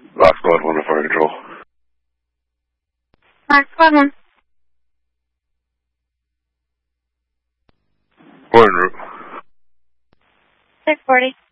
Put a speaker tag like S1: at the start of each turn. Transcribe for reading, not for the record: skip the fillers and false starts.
S1: Last squad, 1 to fire control.
S2: Last squad 1.
S1: We're en route.
S2: 640.